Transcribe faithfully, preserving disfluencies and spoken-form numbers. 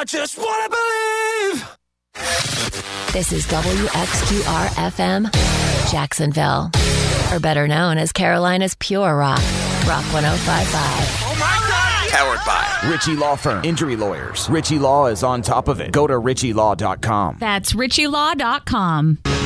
I just want to believe. This is W X Q R F M, Jacksonville, or better known as Carolina's Pure Rock, Rock one oh five point five. Oh my God! Powered by Ritchie Law Firm. Injury lawyers. Ritchie Law is on top of it. Go to ritchie law dot com. That's ritchie law dot com.